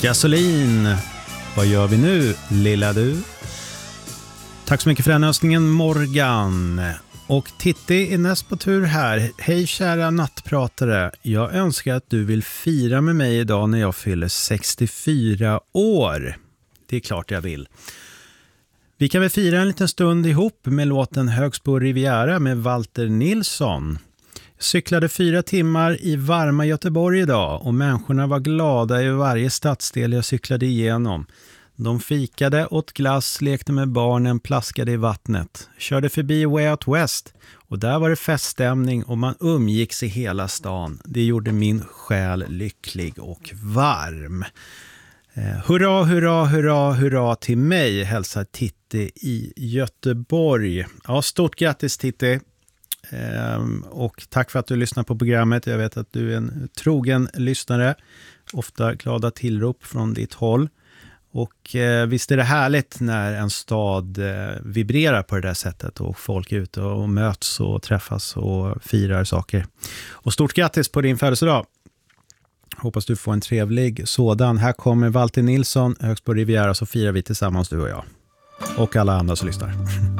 Gasolin. Vad gör vi nu, lilla du? Tack så mycket för den önskningen, Morgan. Och Titti är näst på tur här. Hej kära nattpratare. Jag önskar att du vill fira med mig idag när jag fyller 64 år. Det är klart jag vill. Vi kan väl fira en liten stund ihop med låten Högsbo Riviera med Walter Nilsson. Jag cyklade 4 timmar i varma Göteborg idag och människorna var glada i varje stadsdel jag cyklade igenom. De fikade, åt glass, lekte med barnen, plaskade i vattnet. Körde förbi Way Out West och där var det feststämning och man umgicks i hela stan. Det gjorde min själ lycklig och varm. Hurra, hurra, hurra, hurra till mig, hälsar Titti i Göteborg. Ja, stort grattis Titti. Och tack för att du lyssnar på programmet. Jag vet att du är en trogen lyssnare. Ofta glada tillrop från ditt håll. Och visst är det härligt när en stad vibrerar på det där sättet och folk är ute och möts och träffas och firar saker. Och stort grattis på din födelsedag. Hoppas du får en trevlig sådan. Här kommer Walter Nilsson, Högsbo Riviera, så firar vi tillsammans du och jag. Och alla andra som lyssnar.